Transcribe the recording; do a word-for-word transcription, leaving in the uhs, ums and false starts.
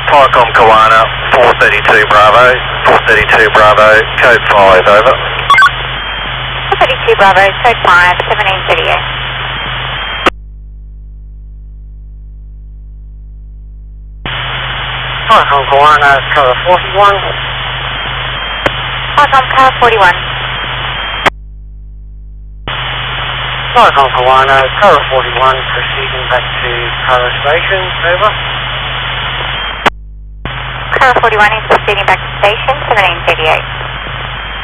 Flycom Kawana, four thirty-two Bravo, four thirty-two Bravo, code five, over. four thirty-two Bravo, code five, seventeen thirty-eight. Flycom Kawana, cover forty-one. Flycom Tower forty-one. Flycom Kawana, cover forty-one, proceeding back to Tower Station, over. Tower forty-one is proceeding back to station, seventeen thirty-eight.